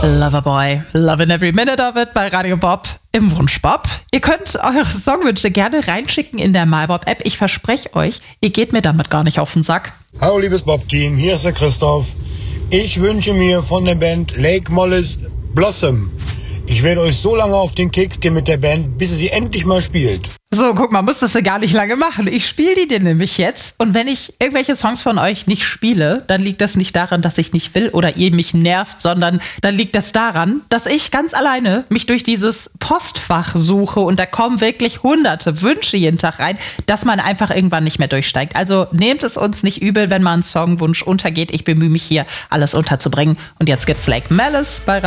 Loverboy, loving every minute of it bei Radio Bob im Wunschbob. Ihr könnt eure Songwünsche gerne reinschicken in der MyBob-App. Ich verspreche euch, ihr geht mir damit gar nicht auf den Sack. Hallo liebes Bob-Team, hier ist der Christoph. Ich wünsche mir von der Band Lake Mollis Blossom. Ich werde euch so lange auf den Keks gehen mit der Band, bis ihr sie endlich mal spielt. So, guck mal, musstest du gar nicht lange machen. Ich spiele die dir nämlich jetzt. Und wenn ich irgendwelche Songs von euch nicht spiele, dann liegt das nicht daran, dass ich nicht will oder ihr mich nervt, sondern dann liegt das daran, dass ich ganz alleine mich durch dieses Postfach suche und da kommen wirklich hunderte Wünsche jeden Tag rein, dass man einfach irgendwann nicht mehr durchsteigt. Also nehmt es uns nicht übel, wenn mal ein Songwunsch untergeht. Ich bemühe mich hier, alles unterzubringen. Und jetzt gibt's Lake Mollis bei